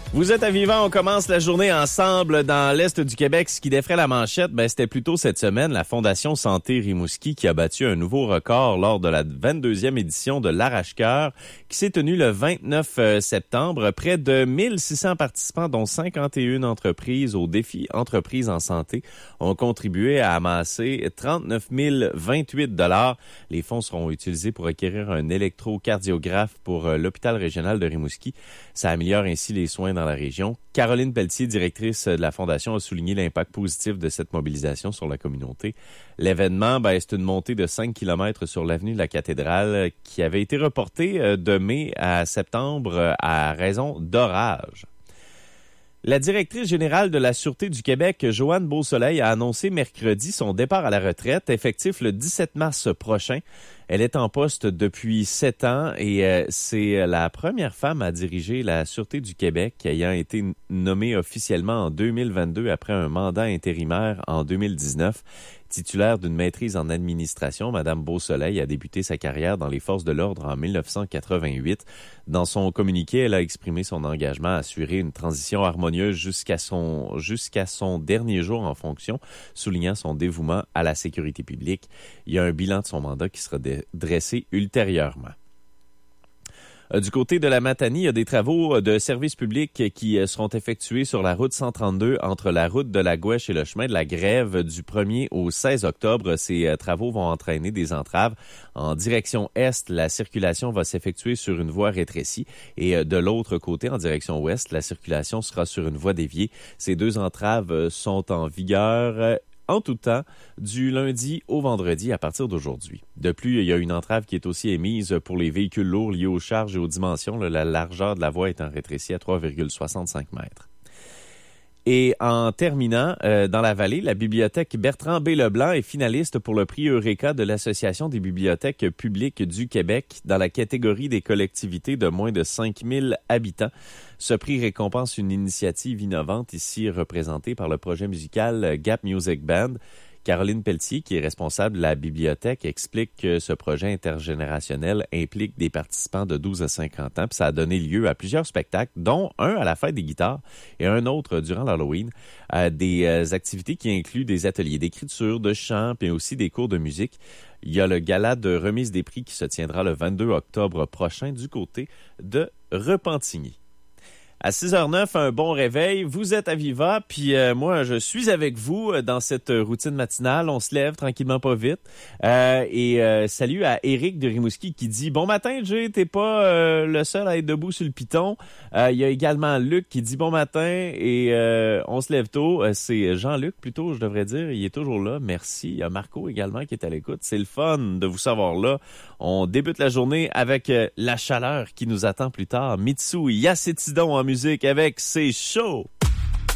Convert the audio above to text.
Vous êtes à Vivant, on commence la journée ensemble dans l'Est du Québec. Ce qui défrait la manchette, c'était plutôt cette semaine la Fondation Santé Rimouski qui a battu un nouveau record lors de la 22e édition de l'Arrache-Cœur qui s'est tenue le 29 septembre. Près de 1600 participants, dont 51 entreprises au défi Entreprises en santé, ont contribué à amasser 39 028 $. Les fonds seront utilisés pour acquérir un électrocardiographe pour l'hôpital régional de Rimouski. Ça améliore ainsi les soins dans la région. Caroline Pelletier, directrice de la Fondation, a souligné l'impact positif de cette mobilisation sur la communauté. L'événement, c'est une montée de 5 km sur l'avenue de la Cathédrale qui avait été reportée de mai à septembre à raison d'orages. La directrice générale de la Sûreté du Québec, Joanne Beausoleil, a annoncé mercredi son départ à la retraite, effectif le 17 mars prochain. Elle est en poste depuis 7 ans et c'est la première femme à diriger la Sûreté du Québec, ayant été nommée officiellement en 2022 après un mandat intérimaire en 2019. Titulaire d'une maîtrise en administration, Mme Beausoleil a débuté sa carrière dans les forces de l'ordre en 1988. Dans son communiqué, elle a exprimé son engagement à assurer une transition harmonieuse jusqu'à son dernier jour en fonction, soulignant son dévouement à la sécurité publique. Il y a un bilan de son mandat qui sera dressé ultérieurement. Du côté de la Matanie, il y a des travaux de service public qui seront effectués sur la route 132 entre la route de la Gouèche et le chemin de la Grève du 1er au 16 octobre. Ces travaux vont entraîner des entraves. En direction est, la circulation va s'effectuer sur une voie rétrécie et de l'autre côté, en direction ouest, la circulation sera sur une voie déviée. Ces deux entraves sont en vigueur en tout temps, du lundi au vendredi à partir d'aujourd'hui. De plus, il y a une entrave qui est aussi émise pour les véhicules lourds liés aux charges et aux dimensions, la largeur de la voie étant rétrécie à 3,65 mètres. Et en terminant, dans la vallée, la bibliothèque Bertrand B. Leblanc est finaliste pour le prix Eureka de l'Association des bibliothèques publiques du Québec dans la catégorie des collectivités de moins de 5 000 habitants. Ce prix récompense une initiative innovante ici représentée par le projet musical Gap Music Band. Caroline Pelletier, qui est responsable de la bibliothèque, explique que ce projet intergénérationnel implique des participants de 12 à 50 ans. Puis ça a donné lieu à plusieurs spectacles, dont un à la fête des guitares et un autre durant l'Halloween. Des activités qui incluent des ateliers d'écriture, de chant, puis aussi des cours de musique. Il y a le gala de remise des prix qui se tiendra le 22 octobre prochain du côté de Repentigny. À 6h09, un bon réveil. Vous êtes à Viva, puis moi, je suis avec vous dans cette routine matinale. On se lève tranquillement, pas vite. Salut à Éric de Rimouski qui dit « Bon matin, Jay, t'es pas le seul à être debout sur le piton. » Il y a également Luc qui dit « Bon matin et on se lève tôt. » C'est Jean-Luc plutôt, je devrais dire. Il est toujours là. Merci. Il y a Marco également qui est à l'écoute. C'est le fun de vous savoir là. On débute la journée avec la chaleur qui nous attend plus tard. Mitsu Yacetidon en musique avec C'est chaud.